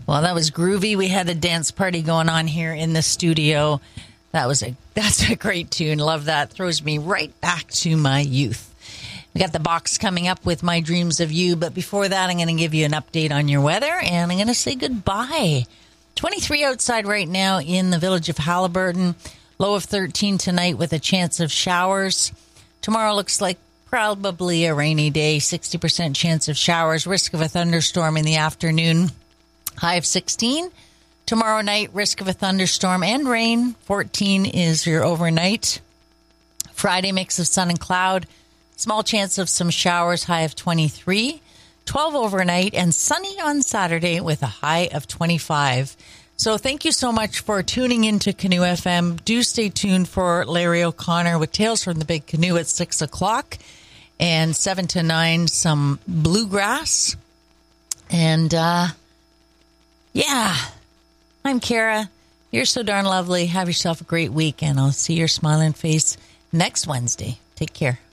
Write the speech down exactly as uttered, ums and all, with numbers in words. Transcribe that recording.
Well, that was groovy. We had a dance party going on here in the studio. That was a that's a great tune. Love that. Throws me right back to my youth. We got the box coming up with My Dreams of You, but before that, I'm going to give you an update on your weather, and I'm going to say goodbye. twenty-three outside right now in the village of Halliburton. Low of thirteen tonight with a chance of showers. Tomorrow looks like probably a rainy day, sixty percent chance of showers, risk of a thunderstorm in the afternoon. High of sixteen. Tomorrow night, risk of a thunderstorm and rain. fourteen is your overnight. Friday, mix of sun and cloud. Small chance of some showers, high of twenty-three. twelve overnight and sunny on Saturday with a high of twenty-five. So thank you so much for tuning into Canoe F M. Do stay tuned for Larry O'Connor with Tales from the Big Canoe at six o'clock. And seven to nine, some bluegrass. And, uh... yeah, I'm Kara. You're so darn lovely. Have yourself a great week, and I'll see your smiling face next Wednesday. Take care.